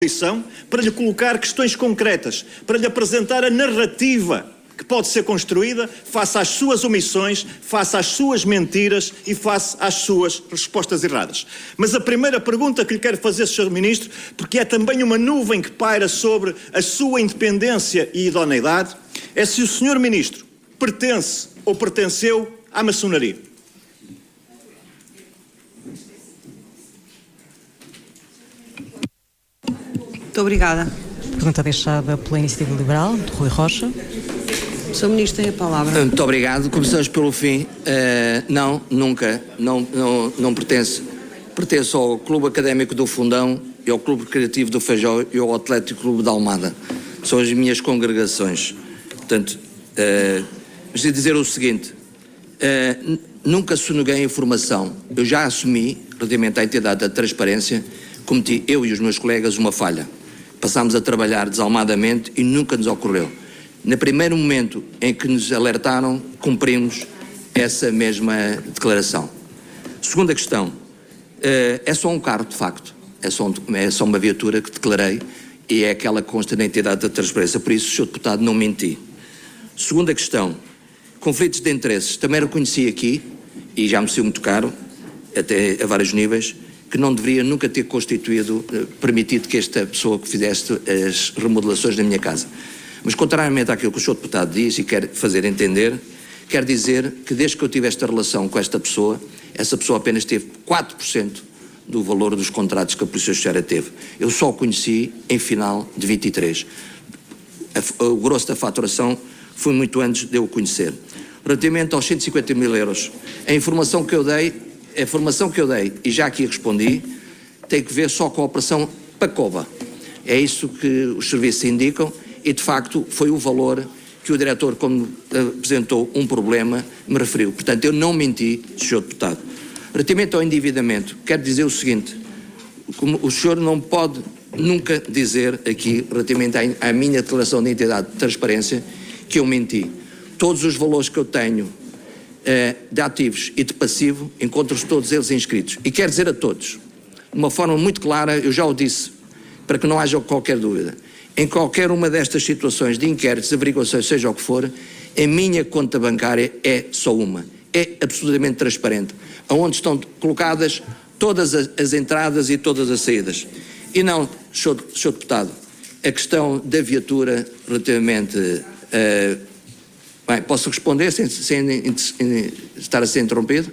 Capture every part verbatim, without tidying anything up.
para lhe colocar questões concretas, para lhe apresentar a narrativa que pode ser construída face às suas omissões, face às suas mentiras e face às suas respostas erradas. Mas a primeira pergunta que lhe quero fazer, senhor Ministro, porque é também uma nuvem que paira sobre a sua independência e idoneidade, é se o senhor Ministro pertence ou pertenceu à maçonaria. Muito obrigada. Pergunta deixada pela Iniciativa Liberal, de Rui Rocha. O senhor Ministro tem a palavra. Muito obrigado. Começamos pelo fim. Uh, não, nunca. Não, não, não pertence. Pertence ao Clube Académico do Fundão e ao Clube Recreativo do Feijó e ao Atlético Clube da Almada. São as minhas congregações. Portanto, uh, preciso dizer o seguinte. Uh, nunca soneguei a informação. Eu já assumi, relativamente à entidade da transparência, cometi eu e os meus colegas uma falha. Passámos a trabalhar desalmadamente e nunca nos ocorreu. No primeiro momento em que nos alertaram, cumprimos essa mesma declaração. Segunda questão, é só um carro de facto, é só, um, é só uma viatura que declarei e é aquela que consta na entidade da transparência, por isso, senhor Deputado, não menti. Segunda questão, conflitos de interesses, também reconheci aqui, e já me saiu muito caro, até a vários níveis, que não deveria nunca ter constituído, permitido que esta pessoa que fizesse as remodelações na minha casa. Mas, contrariamente àquilo que o senhor Deputado diz e quer fazer entender, quer dizer que desde que eu tive esta relação com esta pessoa, essa pessoa apenas teve quatro por cento do valor dos contratos que a Polícia Judiciária teve. Eu só o conheci em final de vinte e três. O grosso da faturação foi muito antes de eu o conhecer. Relativamente aos cento e cinquenta mil euros, a informação que eu dei A informação que eu dei, e já aqui respondi, tem que ver só com a operação Pacova. É isso que os serviços indicam e, de facto, foi o valor que o diretor, como apresentou um problema, me referiu. Portanto, eu não menti, senhor Deputado. Relativamente ao endividamento, quero dizer o seguinte, como o senhor não pode nunca dizer aqui, relativamente à, à minha declaração de entidade de transparência, que eu menti. Todos os valores que eu tenho de ativos e de passivo, encontram-se todos eles inscritos. E quero dizer a todos, de uma forma muito clara, eu já o disse, para que não haja qualquer dúvida, em qualquer uma destas situações de inquéritos, averiguações, seja o que for, a minha conta bancária é só uma. É absolutamente transparente, onde estão colocadas todas as, as entradas e todas as saídas. E não, senhor, senhor Deputado, a questão da viatura relativamente... Uh, Bem, posso responder sem, sem, sem estar a ser interrompido?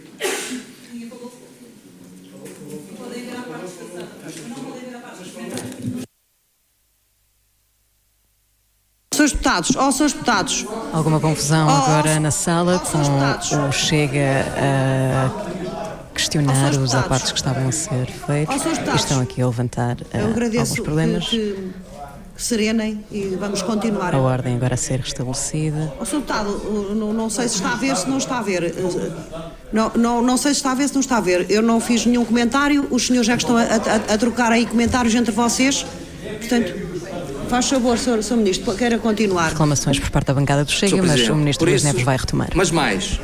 Senhores deputados, ó, oh, senhores deputados. Alguma confusão oh, agora oh, na sala oh, com o Chega a questionar oh, os acordos que estavam a ser feitos oh, e estão aqui a levantar uh, alguns problemas. Que, que... serenem e vamos continuar. A ordem agora a ser restabelecida. O senhor Deputado, não, não sei se está a ver, se não está a ver. Não, não, não sei se está a ver, se não está a ver. Eu não fiz nenhum comentário, os senhores já que estão a, a, a trocar aí comentários entre vocês. Portanto, faz favor, senhor, senhor Ministro, queira continuar. Reclamações por parte da bancada do Chega, mas o Ministro Luís Neves vai retomar. Mas mais,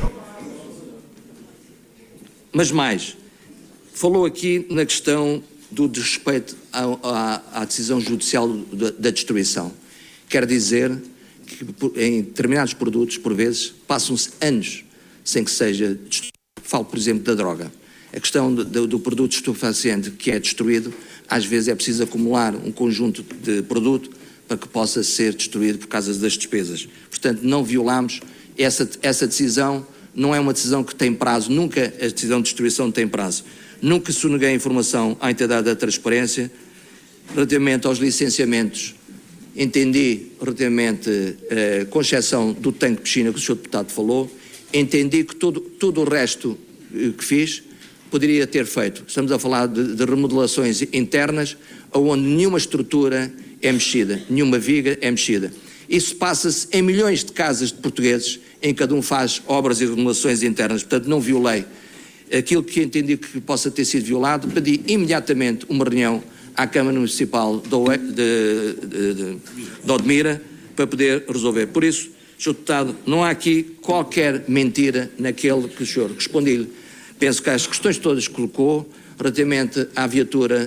mas mais, falou aqui na questão do desrespeito à, à, à decisão judicial da, da destruição. Quer dizer que em determinados produtos, por vezes, passam-se anos sem que seja destruído. Falo, por exemplo, da droga. A questão do, do, do produto estupefaciente que é destruído, às vezes é preciso acumular um conjunto de produto para que possa ser destruído por causa das despesas. Portanto, não violamos essa, essa decisão, não é uma decisão que tem prazo, nunca a decisão de destruição tem prazo. Nunca soneguei informação à entidade da transparência. Relativamente aos licenciamentos, entendi, relativamente uh, com exceção do tanque de piscina que o senhor Deputado falou, entendi que todo, todo o resto uh, que fiz poderia ter feito. Estamos a falar de, de remodelações internas, onde nenhuma estrutura é mexida, nenhuma viga é mexida. Isso passa-se em milhões de casas de portugueses, em que cada um faz obras e remodelações internas, portanto não violei aquilo que entendi que possa ter sido violado. Pedi imediatamente uma reunião à Câmara Municipal de, de, de, de, de Odmira para poder resolver. Por isso, senhor Deputado, não há aqui qualquer mentira naquele que o senhor respondi-lhe. Penso que as questões todas que colocou, relativamente à viatura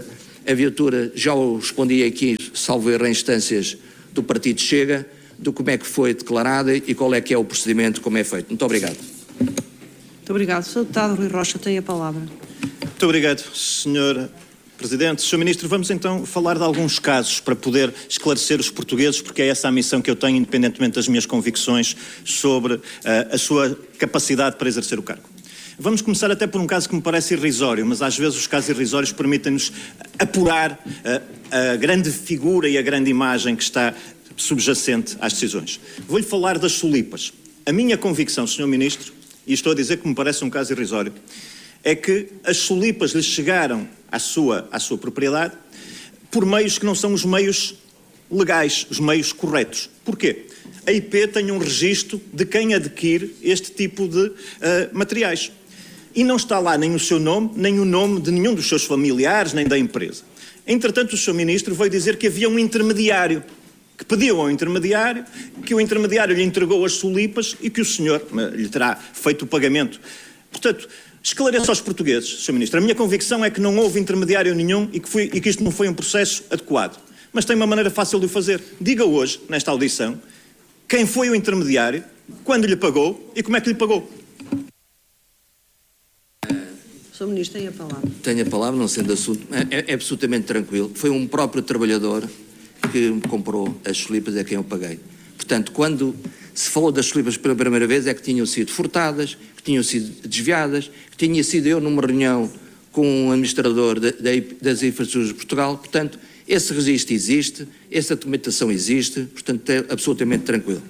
A viatura, já o respondi aqui, salvo erro em instâncias do Partido Chega, do como é que foi declarada e qual é que é o procedimento, como é feito. Muito obrigado. Muito obrigado. senhor Deputado Rui Rocha tem a palavra. Muito obrigado, senhor Presidente. senhor Ministro, vamos então falar de alguns casos para poder esclarecer os portugueses, porque é essa a missão que eu tenho, independentemente das minhas convicções sobre uh, a sua capacidade para exercer o cargo. Vamos começar até por um caso que me parece irrisório, mas às vezes os casos irrisórios permitem-nos apurar uh, a grande figura e a grande imagem que está subjacente às decisões. Vou-lhe falar das Solipas. A minha convicção, senhor Ministro, e estou a dizer que me parece um caso irrisório, é que as Solipas lhe chegaram à sua, à sua propriedade por meios que não são os meios legais, os meios corretos. Porquê? A I P tem um registro de quem adquire este tipo de uh, materiais. E não está lá nem o seu nome, nem o nome de nenhum dos seus familiares, nem da empresa. Entretanto, o senhor Ministro veio dizer que havia um intermediário, que pediu ao intermediário, que o intermediário lhe entregou as Solipas e que o senhor uh, lhe terá feito o pagamento. Portanto, esclareça aos portugueses, senhor Ministro, a minha convicção é que não houve intermediário nenhum e que, foi, e que isto não foi um processo adequado. Mas tem uma maneira fácil de o fazer. Diga hoje, nesta audição, quem foi o intermediário, quando lhe pagou e como é que lhe pagou. senhor Ministro tem a palavra. Tenho a palavra, não sendo assunto, é, é absolutamente tranquilo. Foi um próprio trabalhador que me comprou as Solipas, é quem eu paguei. Portanto, quando se falou das Solipas pela primeira vez é que tinham sido furtadas, que tinham sido desviadas, que tinha sido eu numa reunião com um administrador de, de, das infraestruturas de Portugal. Portanto, esse registro existe, essa documentação existe, portanto, é absolutamente tranquilo.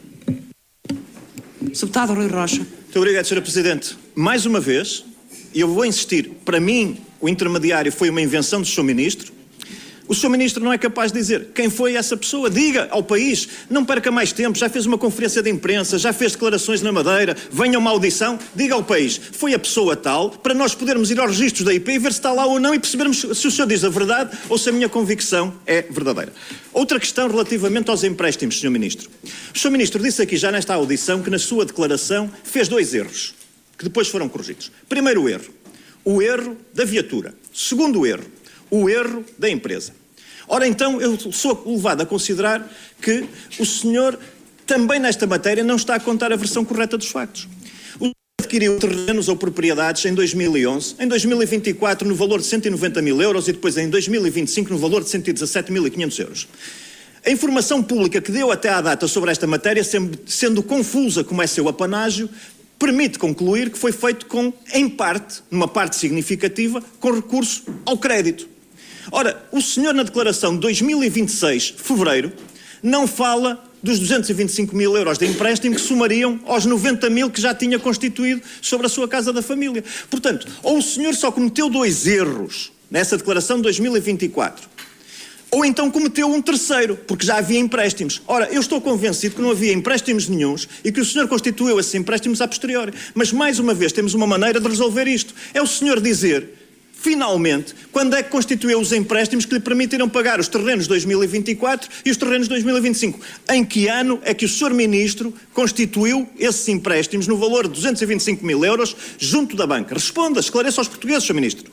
senhor Deputado Rui Rocha. Muito obrigado, senhor Presidente. Mais uma vez, e eu vou insistir, para mim, o intermediário foi uma invenção do senhor Ministro. O senhor Ministro não é capaz de dizer quem foi essa pessoa. Diga ao país, não perca mais tempo, já fez uma conferência de imprensa, já fez declarações na Madeira, venha uma audição, diga ao país, foi a pessoa tal, para nós podermos ir aos registros da I P e ver se está lá ou não e percebermos se o senhor diz a verdade ou se a minha convicção é verdadeira. Outra questão relativamente aos empréstimos, senhor Ministro. O senhor Ministro disse aqui já nesta audição que na sua declaração fez dois erros, que depois foram corrigidos. Primeiro erro, o erro da viatura. Segundo erro, o erro da empresa. Ora, então, eu sou levado a considerar que o senhor, também nesta matéria, não está a contar a versão correta dos factos. O senhor adquiriu terrenos ou propriedades em dois mil e onze, em dois mil e vinte e quatro no valor de cento e noventa mil euros e depois em dois mil e vinte e cinco no valor de cento e dezassete mil e quinhentos euros. A informação pública que deu até à data sobre esta matéria, sendo, sendo confusa como é seu apanágio, permite concluir que foi feito com, em parte, numa parte significativa, com recurso ao crédito. Ora, o senhor na declaração de dois mil e vinte e seis, fevereiro, não fala dos duzentos e vinte e cinco mil euros de empréstimo que somariam aos noventa mil que já tinha constituído sobre a sua casa da família. Portanto, ou o senhor só cometeu dois erros nessa declaração de dois mil e vinte e quatro, ou então cometeu um terceiro, porque já havia empréstimos. Ora, eu estou convencido que não havia empréstimos nenhuns e que o senhor constituiu esses empréstimos a posteriori. Mas, mais uma vez, temos uma maneira de resolver isto. É o senhor dizer, finalmente, quando é que constituiu os empréstimos que lhe permitiram pagar os terrenos de dois mil e vinte e quatro e os terrenos de dois mil e vinte e cinco. Em que ano é que o senhor Ministro constituiu esses empréstimos no valor de duzentos e vinte e cinco mil euros junto da banca? Responda, esclareça aos portugueses, senhor Ministro.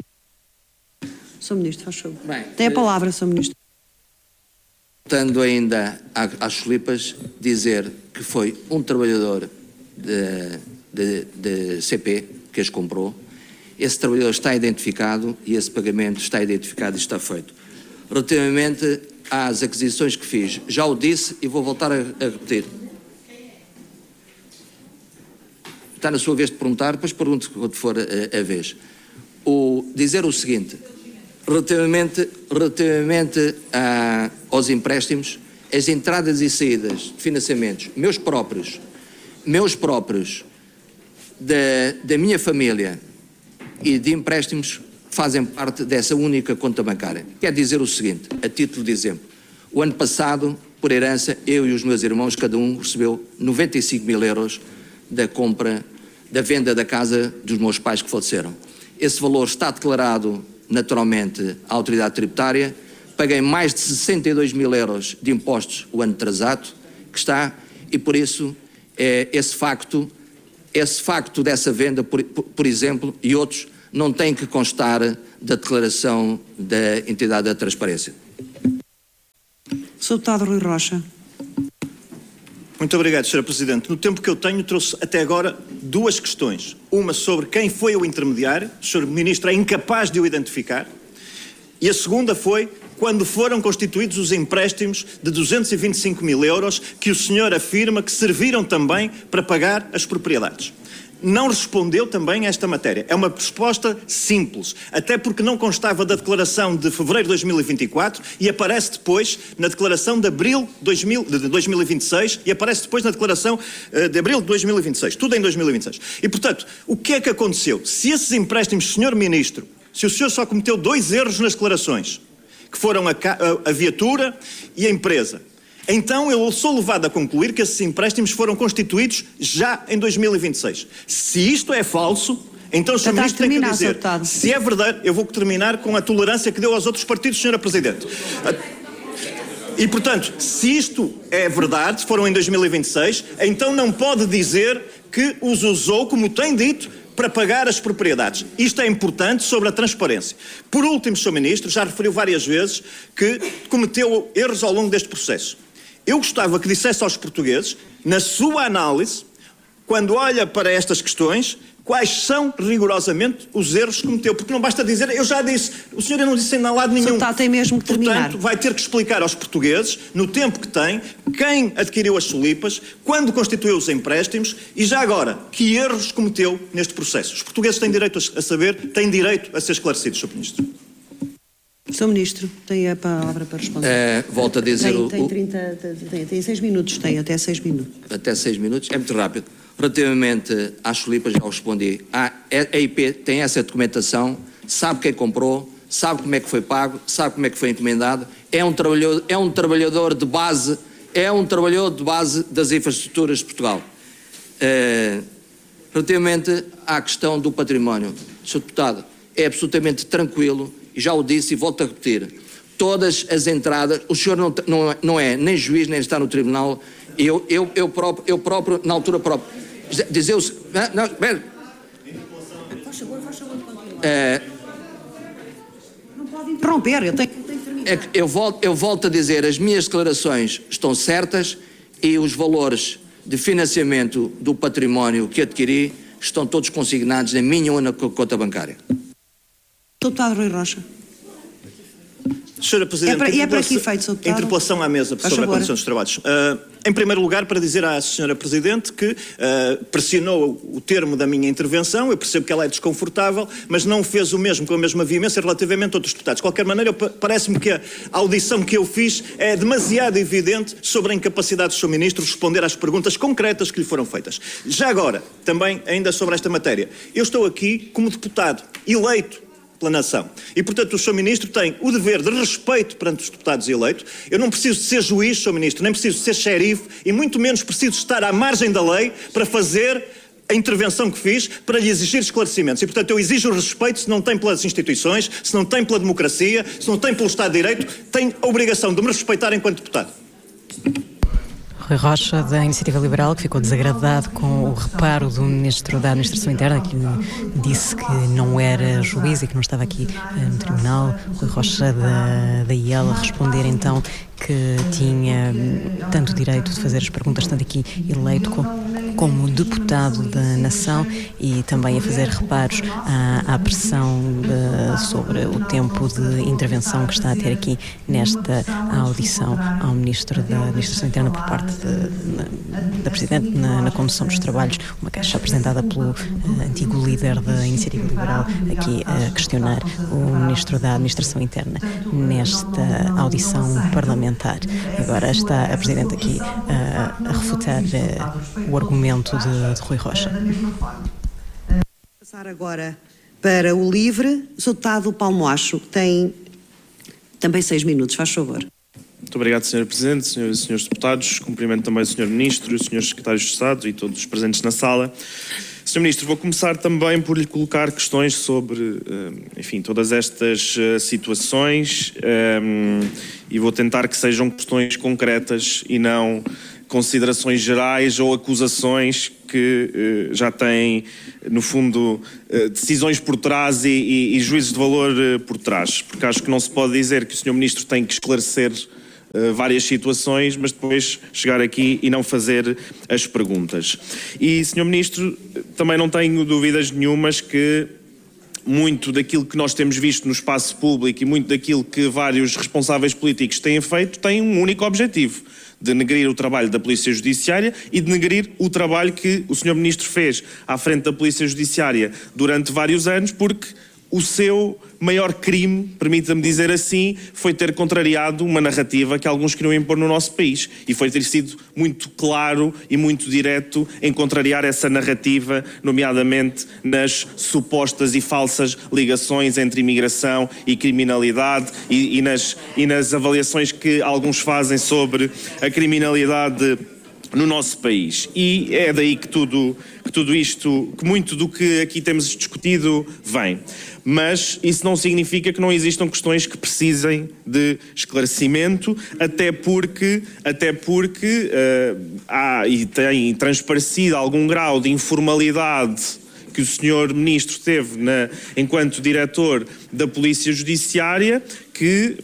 senhor Ministro, faz favor. Bem, Tem a palavra, senhor Ministro. Voltando ainda às Solipas, dizer que foi um trabalhador de, de, de C P que as comprou. Esse trabalhador está identificado e esse pagamento está identificado e está feito. Relativamente às aquisições que fiz, já o disse e vou voltar a, a repetir. Está na sua vez de perguntar, depois pergunto quando for a, a vez. O, dizer o seguinte, relativamente, relativamente a, aos empréstimos, as entradas e saídas de financiamentos, meus próprios, meus próprios, da, da minha família e de empréstimos, fazem parte dessa única conta bancária. Quer dizer o seguinte, a título de exemplo, o ano passado, por herança, eu e os meus irmãos, cada um recebeu noventa e cinco mil euros da compra, da venda da casa dos meus pais que faleceram. Esse valor está declarado naturalmente à autoridade tributária, paguei mais de sessenta e dois mil euros de impostos o ano atrasado, que está, e por isso é, esse facto, esse facto dessa venda, por, por exemplo, e outros, não tem que constar da declaração da entidade da transparência. senhor Deputado Rui Rocha. Muito obrigado, senhora Presidente. No tempo que eu tenho, trouxe até agora duas questões. Uma sobre quem foi o intermediário, o senhor Ministro é incapaz de o identificar, e a segunda foi quando foram constituídos os empréstimos de duzentos e vinte e cinco mil euros que o senhor afirma que serviram também para pagar as propriedades. Não respondeu também a esta matéria. É uma resposta simples, até porque não constava da declaração de fevereiro de dois mil e vinte e quatro e aparece depois na declaração de abril de dois mil e vinte e seis e aparece depois na declaração de abril de dois mil e vinte e seis. Tudo em dois mil e vinte e seis. E, portanto, o que é que aconteceu? Se esses empréstimos, senhor Ministro, se o senhor só cometeu dois erros nas declarações, que foram a, a, a viatura e a empresa, então eu sou levado a concluir que esses empréstimos foram constituídos já em dois mil e vinte e seis. Se isto é falso, então o senhor Ministro tem que dizer, se é verdade, eu vou terminar com a tolerância que deu aos outros partidos, senhora Presidente. E, portanto, se isto é verdade, foram em dois mil e vinte e seis, então não pode dizer que os usou, como tem dito, para pagar as propriedades. Isto é importante sobre a transparência. Por último, senhor Ministro, já referiu várias vezes que cometeu erros ao longo deste processo. Eu gostava que dissesse aos portugueses, na sua análise, quando olha para estas questões, quais são rigorosamente os erros que cometeu. Porque não basta dizer, eu já disse, o senhor não disse em lado nenhum. Deputado, tem mesmo que terminar. Portanto, vai ter que explicar aos portugueses, no tempo que tem, quem adquiriu as solipas, quando constituiu os empréstimos e já agora, que erros cometeu neste processo. Os portugueses têm direito a saber, têm direito a ser esclarecidos, senhor Ministro. senhor Ministro, tem a palavra para responder. É, volto a dizer... Tem, o, tem, trinta, tem, tem seis minutos, tem até seis minutos. Até seis minutos, é muito rápido. Relativamente às solipas, já o respondi. A, a I P tem essa documentação, sabe quem comprou, sabe como é que foi pago, sabe como é que foi encomendado, é um trabalhador, é um trabalhador de base, é um trabalhador de base das infraestruturas de Portugal. Uh, relativamente à questão do património, senhor Deputado, é absolutamente tranquilo, e já o disse e volto a repetir, todas as entradas, o senhor não, não, não é nem juiz, nem está no tribunal, eu, eu, eu, próprio, eu próprio, na altura própria, dizer o... Não, espera. Faz favor, faz favor de continuar. É, não pode interromper, eu tenho, eu tenho que terminar. É que eu, volto, eu volto a dizer, as minhas declarações estão certas e os valores de financiamento do património que adquiri estão todos consignados na minha única conta bancária. Deputado Rui Rocha. senhora Presidente, é para, é para aqui feito, senhor Deputado. Interpelação à mesa sobre a condição dos trabalhos. Uh, em primeiro lugar, para dizer à senhora Presidente que uh, pressionou o termo da minha intervenção, eu percebo que ela é desconfortável, mas não fez o mesmo com a mesma veemência relativamente a outros deputados. De qualquer maneira, parece-me que a audição que eu fiz é demasiado evidente sobre a incapacidade do senhor Ministro de responder às perguntas concretas que lhe foram feitas. Já agora, também ainda sobre esta matéria, eu estou aqui como deputado eleito pela nação. E, portanto, o senhor Ministro tem o dever de respeito perante os deputados eleitos. Eu não preciso de ser juiz, senhor Ministro, nem preciso de ser xerife e muito menos preciso estar à margem da lei para fazer a intervenção que fiz para lhe exigir esclarecimentos. E, portanto, eu exijo o respeito se não tem pelas instituições, se não tem pela democracia, se não tem pelo Estado de Direito, tem a obrigação de me respeitar enquanto deputado. Rui Rocha, da Iniciativa Liberal, que ficou desagradado com o reparo do Ministro da Administração Interna, que disse que não era juiz e que não estava aqui uh, no Tribunal. Rui Rocha, da, da I E L, a responder então que tinha um, tanto direito de fazer as perguntas, tanto aqui eleito como, como deputado da nação, e também a fazer reparos à, à pressão de, sobre o tempo de intervenção que está a ter aqui nesta audição ao Ministro da Administração Interna por parte de, na, da Presidente na, na condução dos trabalhos, uma queixa apresentada pelo uh, antigo líder da Iniciativa Liberal, aqui a questionar o Ministro da Administração Interna nesta audição parlamentar. Agora está a Presidente aqui uh, a refutar uh, o argumento de, de Rui Rocha. Passar agora para o LIVRE, o senhor Deputado Paulo Moacho tem também seis minutos, faz favor. Muito obrigado, senhora Presidente, senhoras e senhores deputados. Cumprimento também o senhor Ministro, os senhores Secretários de Estado e todos os presentes na sala. senhor Ministro, vou começar também por lhe colocar questões sobre, enfim, todas estas situações um, e vou tentar que sejam questões concretas e não considerações gerais ou acusações que uh, já têm, no fundo, uh, decisões por trás e, e, e juízos de valor uh, por trás. Porque acho que não se pode dizer que o senhor Ministro tem que esclarecer Uh, várias situações, mas depois chegar aqui e não fazer as perguntas. E, senhor Ministro, também não tenho dúvidas nenhumas que muito daquilo que nós temos visto no espaço público e muito daquilo que vários responsáveis políticos têm feito tem um único objetivo: de denegrir o trabalho da Polícia Judiciária e de denegrir o trabalho que o senhor Ministro fez à frente da Polícia Judiciária durante vários anos, porque o seu maior crime, permita-me dizer assim, foi ter contrariado uma narrativa que alguns queriam impor no nosso país, e foi ter sido muito claro e muito direto em contrariar essa narrativa, nomeadamente nas supostas e falsas ligações entre imigração e criminalidade e, e, nas, e nas avaliações que alguns fazem sobre a criminalidade no nosso país. E é daí que tudo, que tudo isto, que muito do que aqui temos discutido vem. Mas isso não significa que não existam questões que precisem de esclarecimento, até porque, até porque uh, há e tem transparecido algum grau de informalidade que o senhor Ministro teve na, enquanto diretor da Polícia Judiciária, que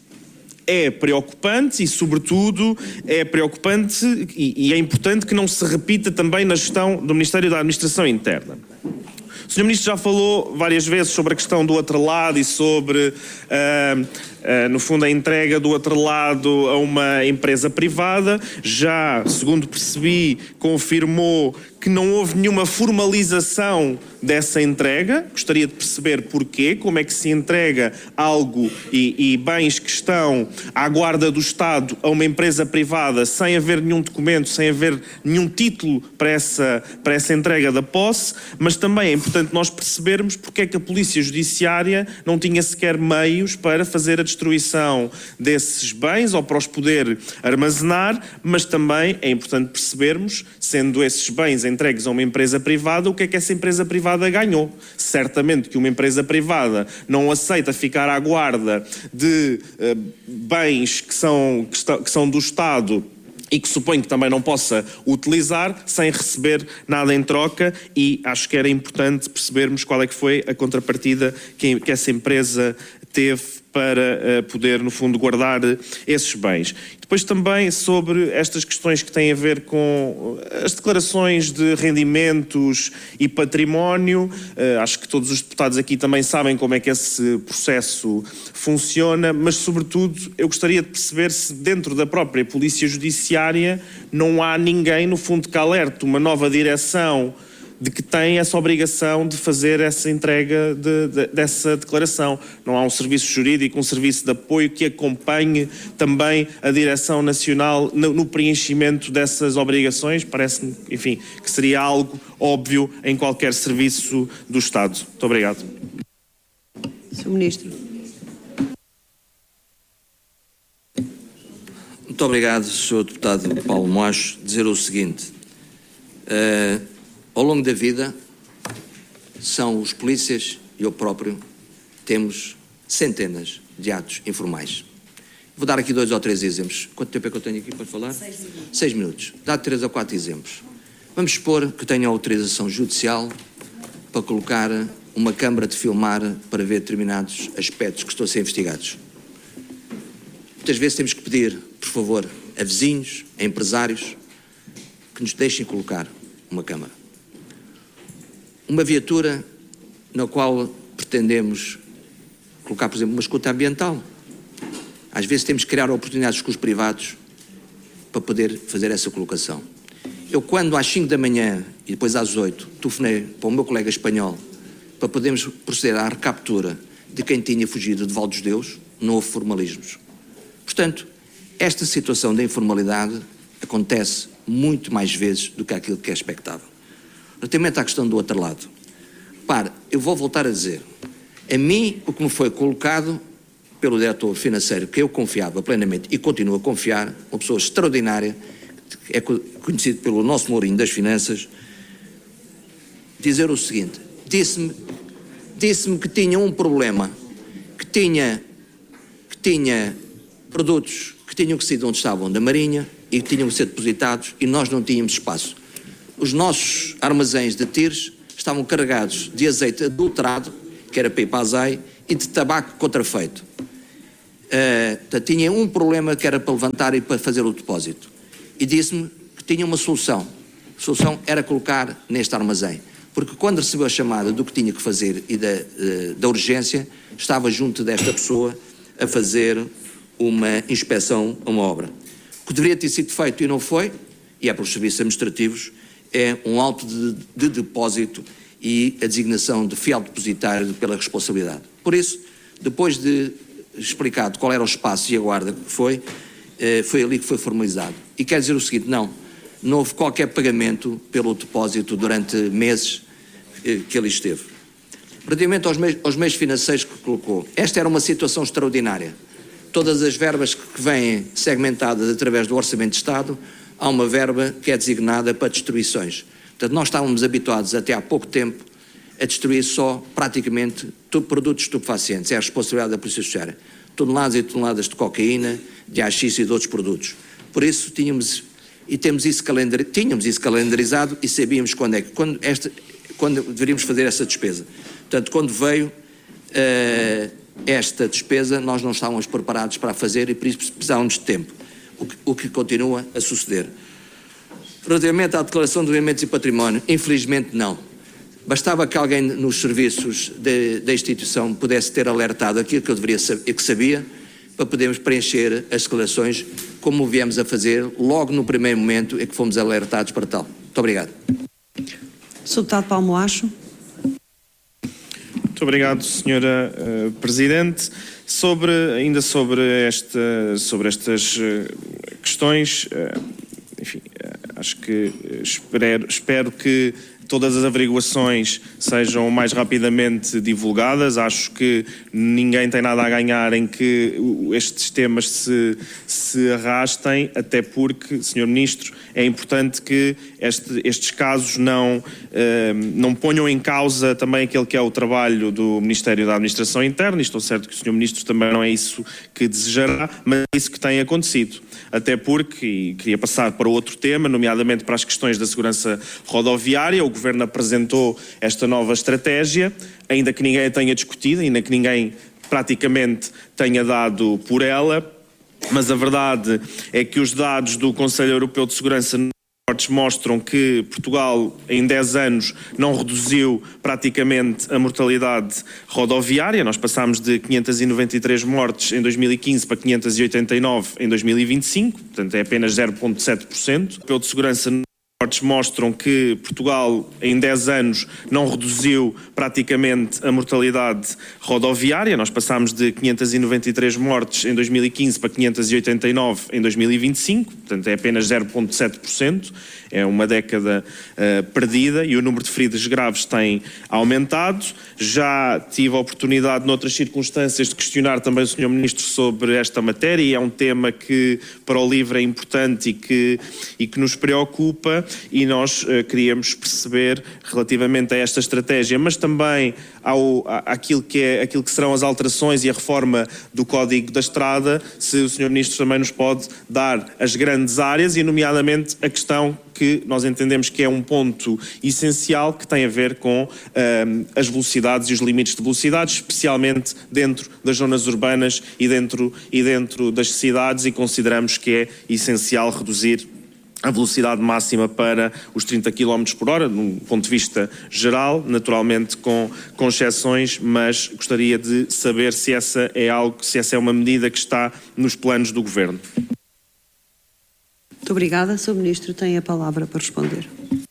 é preocupante e, sobretudo, é preocupante e, e é importante que não se repita também na gestão do Ministério da Administração Interna. O senhor Ministro já falou várias vezes sobre a questão do atrelado e sobre, uh, uh, no fundo, a entrega do atrelado a uma empresa privada. Já, segundo percebi, confirmou que não houve nenhuma formalização dessa entrega. Gostaria de perceber porquê, como é que se entrega algo e, e bens que estão à guarda do Estado a uma empresa privada sem haver nenhum documento, sem haver nenhum título para essa, para essa entrega da posse, mas também é importante nós percebermos porque é que a Polícia Judiciária não tinha sequer meios para fazer a destruição desses bens ou para os poder armazenar, mas também é importante percebermos, sendo esses bens entregues a uma empresa privada, o que é que essa empresa privada ganhou. Certamente que uma empresa privada não aceita ficar à guarda de uh, bens que são, que, está, que são do Estado e que suponho que também não possa utilizar sem receber nada em troca, e acho que era importante percebermos qual é que foi a contrapartida que, que essa empresa teve para uh, poder, no fundo, guardar uh, esses bens. Depois também sobre estas questões que têm a ver com as declarações de rendimentos e património. Uh, acho que todos os deputados aqui também sabem como é que esse processo funciona, mas, sobretudo, eu gostaria de perceber se dentro da própria Polícia Judiciária não há ninguém, no fundo, que alerte uma nova direção de que tem essa obrigação de fazer essa entrega de, de, dessa declaração. Não há um serviço jurídico, um serviço de apoio que acompanhe também a Direção Nacional no, no preenchimento dessas obrigações. Parece-me, enfim, que seria algo óbvio em qualquer serviço do Estado. Muito obrigado. senhor Ministro. Muito obrigado, senhor Deputado Paulo Moacho. Dizer o seguinte: uh, ao longo da vida, são os polícias e eu próprio temos centenas de atos informais. Vou dar aqui dois ou três exemplos. Quanto tempo é que eu tenho aqui para falar? Seis minutos. Seis minutos. Dá três ou quatro exemplos. Vamos supor que tenho a autorização judicial para colocar uma câmara de filmar para ver determinados aspectos que estão a ser investigados. Muitas vezes temos que pedir, por favor, a vizinhos, a empresários, que nos deixem colocar uma câmara. Uma viatura na qual pretendemos colocar, por exemplo, uma escuta ambiental. Às vezes temos que criar oportunidades com os privados para poder fazer essa colocação. Eu, quando às cinco da manhã e depois às oito, telefonei para o meu colega espanhol para podermos proceder à recaptura de quem tinha fugido de Val dos Deus, não houve formalismos. Portanto, esta situação da informalidade acontece muito mais vezes do que aquilo que é expectável. Relativamente à questão do outro lado, para, eu vou voltar a dizer, a mim o que me foi colocado pelo diretor financeiro, que eu confiava plenamente e continuo a confiar, uma pessoa extraordinária, é conhecido pelo nosso Mourinho das Finanças, dizer o seguinte: disse-me disse-me que tinha um problema, que tinha, que tinha produtos que tinham que sair de onde estavam, da Marinha, e que tinham que ser depositados, e nós não tínhamos espaço. Os nossos armazéns de tiros estavam carregados de azeite adulterado, que era para ir para a azai, e de tabaco contrafeito. Uh, tinha um problema que era para levantar e para fazer o depósito. E disse-me que tinha uma solução. A solução era colocar neste armazém. Porque quando recebeu a chamada do que tinha que fazer e da, uh, da urgência, estava junto desta pessoa a fazer uma inspeção a uma obra. O que deveria ter sido feito e não foi, e é pelos serviços administrativos, é um auto de, de depósito e a designação de fiel depositário pela responsabilidade. Por isso, depois de explicado qual era o espaço e a guarda que foi, foi ali que foi formalizado. E quer dizer o seguinte, não, não houve qualquer pagamento pelo depósito durante meses que ali esteve. Relativamente aos meios, aos meios financeiros que colocou, esta era uma situação extraordinária. Todas as verbas que vêm segmentadas através do Orçamento de Estado, há uma verba que é designada para destruições. Portanto, nós estávamos habituados até há pouco tempo a destruir só, praticamente, produtos estupefacientes. É a responsabilidade da Polícia Judiciária. Toneladas e toneladas de cocaína, de haxixe e de outros produtos. Por isso, tínhamos, e temos isso calendar, tínhamos isso calendarizado e sabíamos quando é que, quando, esta, quando deveríamos fazer essa despesa. Portanto, quando veio uh, esta despesa, nós não estávamos preparados para a fazer e por isso precisávamos de tempo, o que, o que continua a suceder. Relativamente à declaração de rendimentos e património, infelizmente não. Bastava que alguém nos serviços da instituição pudesse ter alertado aquilo que eu deveria saber, que sabia, para podermos preencher as declarações, como viemos a fazer logo no primeiro momento em que fomos alertados para tal. Muito obrigado. senhor Deputado Paulo Moacho. Muito obrigado, senhora uh, Presidente. Sobre, ainda sobre, esta, sobre estas uh, questões, uh, enfim, uh, acho que espero, espero que todas as averiguações sejam mais rapidamente divulgadas. Acho que ninguém tem nada a ganhar em que estes temas se, se arrastem, até porque, senhor Ministro, é importante que este, estes casos não, eh, não ponham em causa também aquele que é o trabalho do Ministério da Administração Interna, e estou certo que o senhor Ministro também não é isso que desejará, mas é isso que tem acontecido. Até porque, e queria passar para outro tema, nomeadamente para as questões da segurança rodoviária, o Governo apresentou esta nova estratégia, ainda que ninguém a tenha discutido, ainda que ninguém praticamente tenha dado por ela, mas a verdade é que os dados do Conselho Europeu de Segurança mostram que Portugal em dez anos não reduziu praticamente a mortalidade rodoviária. Nós passámos de quinhentas e noventa e três mortes em dois mil e quinze para quinhentas e oitenta e nove em dois mil e vinte e cinco, portanto é apenas zero vírgula sete por cento. O Europeu de Segurança mostram que Portugal em dez anos não reduziu praticamente a mortalidade rodoviária. Nós passámos de quinhentas e noventa e três mortes em dois mil e quinze para quinhentas e oitenta e nove em dois mil e vinte e cinco, portanto é apenas zero vírgula sete por cento. É uma década uh, perdida e o número de feridos graves tem aumentado. Já tive a oportunidade, noutras circunstâncias, de questionar também o senhor Ministro sobre esta matéria, e é um tema que para o LIVRE é importante e que, e que nos preocupa, e nós uh, queríamos perceber relativamente a esta estratégia, mas também ao, à, àquilo, que é, àquilo que serão as alterações e a reforma do Código da Estrada, se o senhor Ministro também nos pode dar as grandes áreas e, nomeadamente, a questão que nós entendemos que é um ponto essencial, que tem a ver com um, as velocidades e os limites de velocidades, especialmente dentro das zonas urbanas e dentro, e dentro das cidades, e consideramos que é essencial reduzir a velocidade máxima para os trinta quilómetros por hora, de um ponto de vista geral, naturalmente com, com exceções, mas gostaria de saber se essa é algo, se essa é uma medida que está nos planos do Governo. Muito obrigada. senhor Ministro tem a palavra para responder.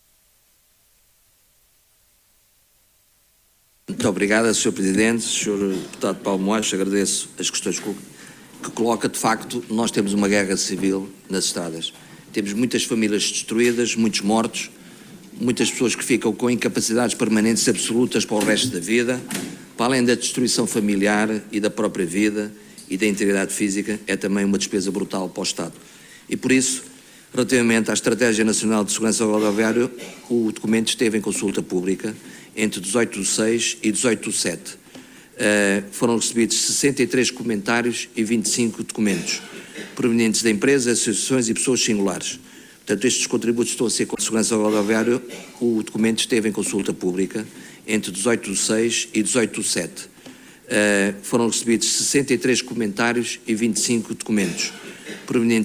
Muito obrigada, senhor Presidente. senhor Deputado Paulo Moacho, agradeço as questões que coloca. De facto, nós temos uma guerra civil nas estradas. Temos muitas famílias destruídas, muitos mortos, muitas pessoas que ficam com incapacidades permanentes absolutas para o resto da vida, para além da destruição familiar e da própria vida e da integridade física, é também uma despesa brutal para o Estado. E por isso, relativamente à Estratégia Nacional de Segurança Rodoviária, o documento esteve em consulta pública entre dezoito de seis e dezoito de sete. Uh, foram recebidos sessenta e três comentários e vinte e cinco documentos. provenientes da empresas, associações e pessoas singulares. Portanto, estes contributos estão a ser com a segurança rodoviária. O documento esteve em consulta pública entre dezoito de seis e dezoito de sete. Uh, foram recebidos sessenta e três comentários e vinte e cinco documentos provenientes